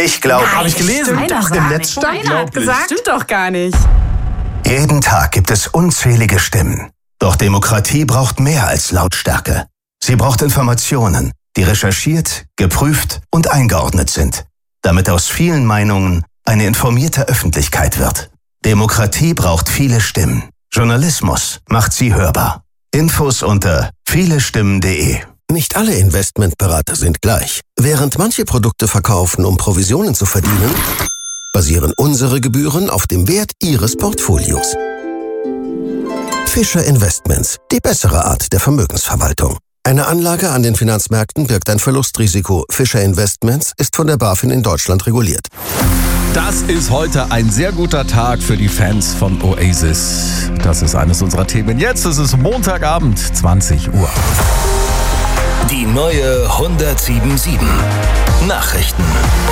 Ich glaube... Habe ich gelesen. Im Netz stand. Keiner hat gesagt. Stimmt doch gar nicht. Jeden Tag gibt es unzählige Stimmen. Doch Demokratie braucht mehr als Lautstärke. Sie braucht Informationen, die recherchiert, geprüft und eingeordnet sind, damit aus vielen Meinungen eine informierte Öffentlichkeit wird. Demokratie braucht viele Stimmen. Journalismus macht sie hörbar. Infos unter vielestimmen.de. Nicht alle Investmentberater sind gleich. Während manche Produkte verkaufen, um Provisionen zu verdienen, basieren unsere Gebühren auf dem Wert Ihres Portfolios. Fischer Investments, die bessere Art der Vermögensverwaltung. Eine Anlage an den Finanzmärkten birgt ein Verlustrisiko. Fischer Investments ist von der BaFin in Deutschland reguliert. Das ist heute ein sehr guter Tag für die Fans von Oasis. Das ist eines unserer Themen. Jetzt ist es Montagabend, 20 Uhr. Die neue 107.7 Nachrichten.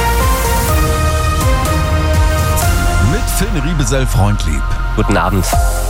Mit Finn Riebesell-Freundlieb. Guten Abend.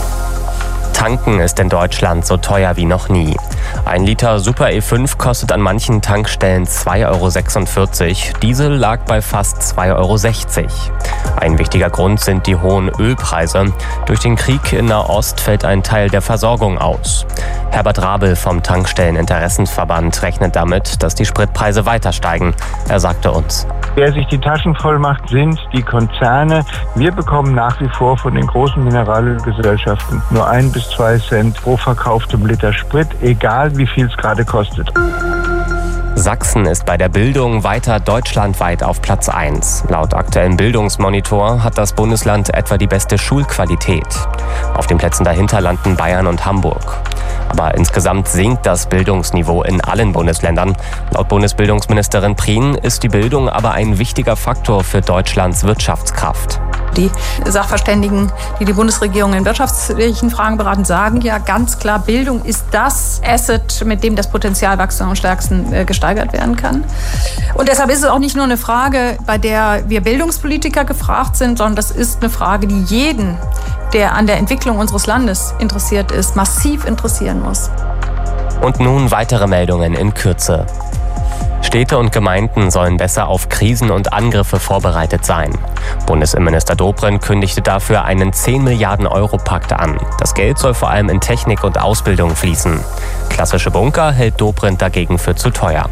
Tanken ist in Deutschland so teuer wie noch nie. Ein Liter Super E5 kostet an manchen Tankstellen 2,46 €. Diesel lag bei fast 2,60 €. Ein wichtiger Grund sind die hohen Ölpreise. Durch den Krieg in Nahost fällt ein Teil der Versorgung aus. Herbert Rabel vom Tankstelleninteressensverband rechnet damit, dass die Spritpreise weiter steigen. Er sagte uns: Wer sich die Taschen voll macht, sind die Konzerne. Wir bekommen nach wie vor von den großen Mineralölgesellschaften nur 1 bis 2 Cent pro verkauftem Liter Sprit, egal wie viel es gerade kostet. Sachsen ist bei der Bildung weiter deutschlandweit auf Platz 1. Laut aktuellem Bildungsmonitor hat das Bundesland etwa die beste Schulqualität. Auf den Plätzen dahinter landen Bayern und Hamburg. Aber insgesamt sinkt das Bildungsniveau in allen Bundesländern. Laut Bundesbildungsministerin Prien ist die Bildung aber ein wichtiger Faktor für Deutschlands Wirtschaftskraft. Die Sachverständigen, die die Bundesregierung in wirtschaftlichen Fragen beraten, sagen ja ganz klar, Bildung ist das Asset, mit dem das Potenzialwachstum am stärksten gesteigert werden kann. Und deshalb ist es auch nicht nur eine Frage, bei der wir Bildungspolitiker gefragt sind, sondern das ist eine Frage, die jeden, der an der Entwicklung unseres Landes interessiert ist, massiv interessieren muss. Und nun weitere Meldungen in Kürze. Städte und Gemeinden sollen besser auf Krisen und Angriffe vorbereitet sein. Bundesinnenminister Dobrindt kündigte dafür einen 10 Milliarden Euro Pakt an. Das Geld soll vor allem in Technik und Ausbildung fließen. Klassische Bunker hält Dobrindt dagegen für zu teuer.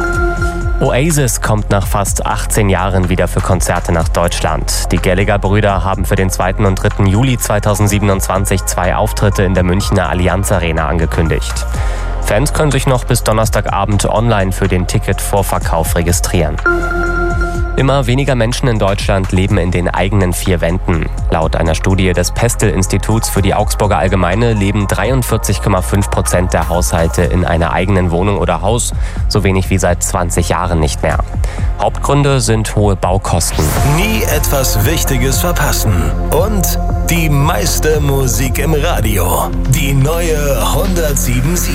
Oasis kommt nach fast 18 Jahren wieder für Konzerte nach Deutschland. Die Gallagher-Brüder haben für den 2. und 3. Juli 2027 2 Auftritte in der Münchner Allianz Arena angekündigt. Fans können sich noch bis Donnerstagabend online für den Ticketvorverkauf registrieren. Immer weniger Menschen in Deutschland leben in den eigenen 4 Wänden. Laut einer Studie des Pestel-Instituts für die Augsburger Allgemeine leben 43,5% der Haushalte in einer eigenen Wohnung oder Haus, so wenig wie seit 20 Jahren nicht mehr. Hauptgründe sind hohe Baukosten. Nie etwas Wichtiges verpassen. Und die meiste Musik im Radio. Die neue 107.7.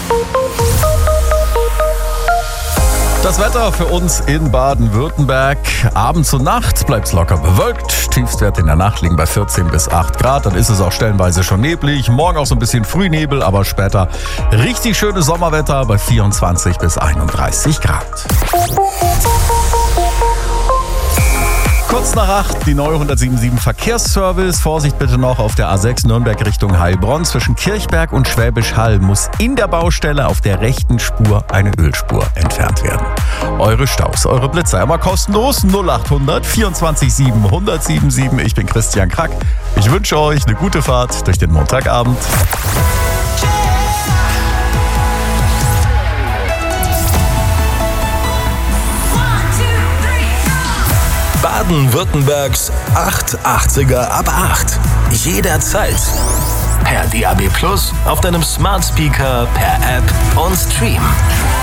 Das Wetter für uns in Baden-Württemberg. Abends und nachts bleibt es locker bewölkt. Tiefstwerte in der Nacht liegen bei 14 bis 8 Grad. Dann ist es auch stellenweise schon neblig. Morgen auch so ein bisschen Frühnebel, aber später richtig schönes Sommerwetter bei 24 bis 31 Grad. Kurz nach 8, die neue 107.7 Verkehrsservice. Vorsicht bitte noch auf der A6 Nürnberg Richtung Heilbronn. Zwischen Kirchberg und Schwäbisch Hall muss in der Baustelle auf der rechten Spur eine Ölspur entfernt werden. Eure Staus, eure Blitzer immer kostenlos. 0800 24 7 1077. Ich bin Christian Krack. Ich wünsche euch eine gute Fahrt durch den Montagabend. Baden-Württembergs 880er ab 8. Jederzeit. Per DAB+, auf deinem Smart Speaker, per App und Stream.